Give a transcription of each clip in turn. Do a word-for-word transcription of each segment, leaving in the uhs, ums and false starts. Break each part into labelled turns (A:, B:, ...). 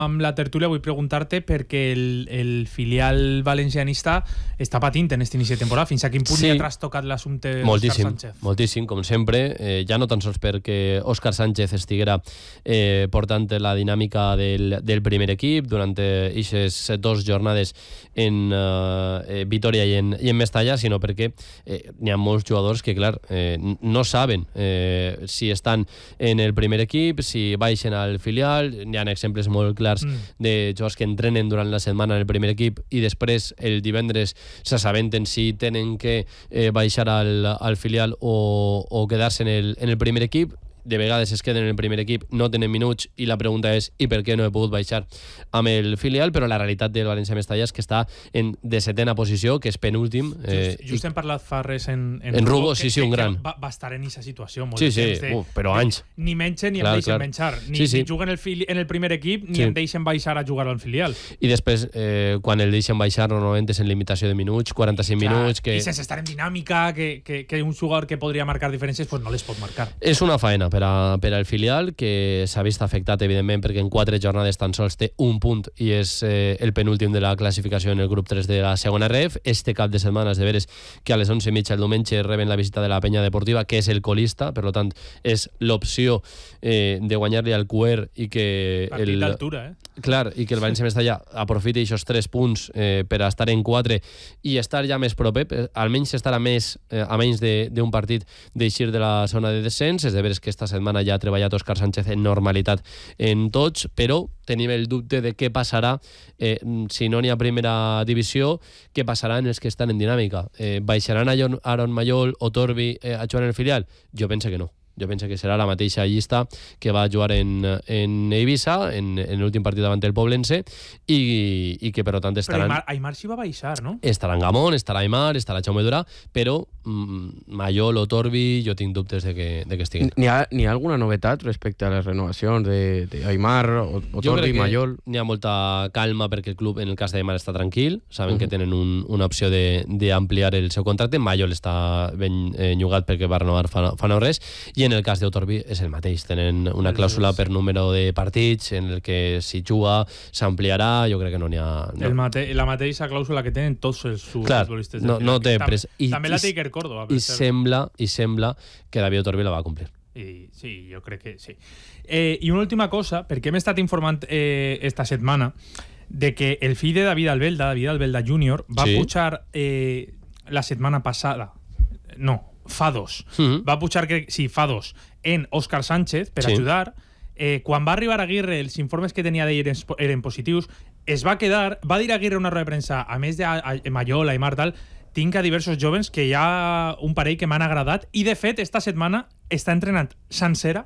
A: amb la tertúlia vull preguntar-te perquè el, el filial valencianista està patint en aquest inici de temporada. Fins a quin punt sí. Li ha trastocat l'assumpte d'Òscar Sánchez?
B: Moltíssim, com sempre. Eh, ja no tan sols perquè Òscar Sánchez estiguera eh, portant la dinàmica del, del primer equip durant aquestes dues jornades en eh, Vitoria i en, i en Mestalla, sinó perquè eh, n'hi ha molts jugadors que, clar, eh, no saben eh, si estan en el primer equip, si baixen al filial. N'hi ha exemples molt clars mm. de jugadors que entrenen durant la setmana en el primer equip i després el divendres s'assabenten si tenen que eh, baixar al, al filial o, o quedar-se en el, en el primer equip. De vegades es queden en el primer equip, no tenen minuts i la pregunta és i per què no he pogut baixar amb el filial, però la realitat del València Mestalla és que està en desetena posició, que és penúltim.
A: Eh, just, just hem parlat fa res en, en,
B: en
A: Rubo,
B: Rubo, sí, sí, un gran.
A: Va, va estar en aquesta situació molt
B: sí, sí,
A: de,
B: uh, però anys.
A: Ni mengen ni clar, em deixen clar. menjar, ni, sí, sí. ni juguen el fili, en el primer equip ni sí. em deixen baixar a jugar al filial.
B: I després, eh, quan el deixen baixar, normalment és en limitació de minuts, quaranta-cinc clar, minuts... Que...
A: I sense estar en dinàmica, que, que, que un jugador que podria marcar diferències pues no les pot marcar.
B: És una faena per, a, per al filial que s'ha vist afectat evidentment perquè en quatre jornades tan sols té un punt i és eh, el penúltim de la classificació en el grup tres de la segona ref. Este cap de setmana és de veres que a les onze i mitja el diumenge reben la visita de la Penya Deportiva, que és el colista, per tant és l'opció eh, de guanyar-li al Cuer i que
A: partit
B: el,
A: d'altura, eh?
B: Clar, i que el València Mestalla aprofiti aquests tres punts eh, per a estar en quatre i estar ja més proper, almenys estar a, més, eh, a menys d'un partit d'eixir de la zona de descens. És de veres que esta setmana ja ha treballat Òscar Sánchez en normalitat en tots, però tenim el dubte de què passarà eh, si no n'hi ha primera divisió, què passarà en els que estan en dinàmica. Eh, baixaran a Aaron Mayol o Torbi eh, a jugar en el filial? Jo penso que no. Jo penso que serà la mateixa llista que va jugar en, en Eivissa, en, en l'últim partit davant el Poblense, i, i que per tant estaran...
A: Però Aymar, Aymar sí va baixar, no?
B: Estarà en Gamón, estarà Aymar, estarà Jaume Durà, però mm, Mayol o Torbi jo tinc dubtes de que, de que estiguin.
C: N'hi ha, n'hi ha alguna novetat respecte a les renovacions d'Aymar o, o Torbi, Mayol?
B: N'hi ha molta calma perquè el club, en el cas d'Aymar, està tranquil, saben uh-huh. que tenen un, una opció d'ampliar el seu contracte. Mayol està ben eh, llogat perquè va renovar fa, fa no res, i en el cas d'Otorbi és el mateix, tenen una clàusula per número de partits en el que si juga s'ampliarà. Jo crec que no n'hi ha... No.
A: El mate la mateixa clàusula que tenen tots els futbolistes.
B: No, no té pres...
A: I, també la té Iker Córdoba.
B: I sembla, I sembla que David Otorbi la va complir.
A: I, sí, jo crec que sí. Eh, I una última cosa, perquè hem estat informant eh, esta setmana de que el fill de David Albelda, David Albelda júnior, va sí. pujar eh, la setmana passada, no, fa dos, mm-hmm. va pujar, que, sí, fa dos, en Òscar Sánchez per sí. ajudar. Eh, quan va arribar Aguirre, els informes que tenia d'ell eren, eren positius, es va quedar, va dir Aguirre una roda de premsa, a més de Mayol, Aymar, tal, tinc a diversos jovens que hi ha un parell que m'han agradat, i de fet esta setmana està entrenant sencera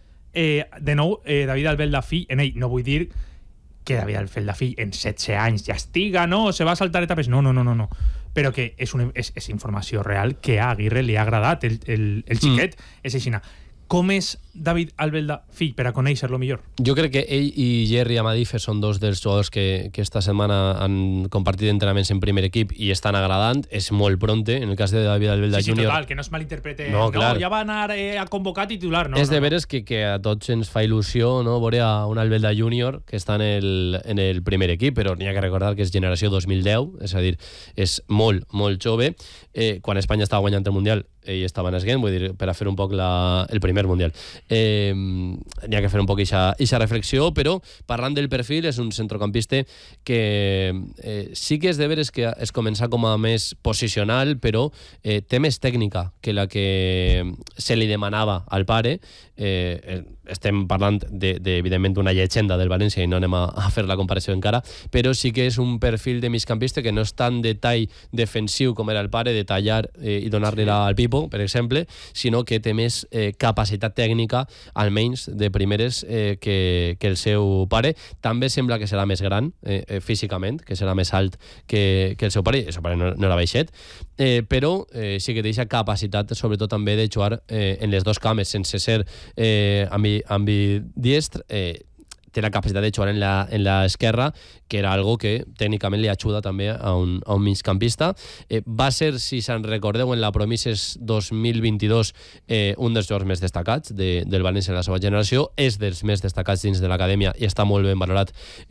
A: eh, de nou eh, David Albelda fill en ell. No vull dir que David Albelda fill en setze anys ja estiga, no, se va saltar etapes, no, no, no, no, no. Però que és, una, és, és informació real que a Aguirre li ha agradat el, el, el xiquet, mm. és així. Com és David Albelda fill per a conèixer-lo millor?
B: Jo crec que ell i Jerry Amadife són dos dels jugadors que, que esta setmana han compartit entrenaments en primer equip i estan agradant. És molt pronte, en el cas de David Albelda
A: sí, sí,
B: júnior.
A: Total, que no es malinterprete.
B: No,
A: no ja va anar eh, a convocar titular. No,
B: és
A: no,
B: de veres no. que, que a tots ens fa il·lusió, no, veure a un Albelda júnior que està en el, en el primer equip, però n'hi ha que recordar que és generació dos mil deu, és a dir, és molt, molt jove. Eh, quan Espanya estava guanyant el Mundial, ell estava en esguent, vull dir, per a fer un poc la, el primer Mundial. Eh, n'hi ha que fer un poc aquesta reflexió, però parlant del perfil, és un centrocampista que eh, sí que és de veres que es comença com a més posicional, però eh, té més tècnica que la que se li demanava al pare. Eh, estem parlant de, de, evidentment d'una llegenda del València i no anem a, a fer la comparació encara, però sí que és un perfil de migcampista que no és tan de tall defensiu com era el pare, de tallar eh, i donar-li-la al Pipo, per exemple, sinó que té més eh, capacitat tècnica, almenys de primeres, eh, que, que el seu pare. També sembla que serà més gran eh, eh, físicament, que serà més alt que, que el seu pare. El seu pare no, no era baixet, eh, però eh, sí que té aquesta capacitat, sobretot també de jugar eh, en les dos cames, sense ser eh, ambi, ambidiestre. Eh, té la capacitat de jugar en la, en la esquerra, que era algo que tècnicament li ajuda també a un, a un migcampista. Eh, va ser, si se'n recordeu, en la Promises dos mil vint-i-dos eh, un dels jugadors més destacats de, del València en la seva generació, és dels més destacats dins de l'acadèmia i està molt ben valorat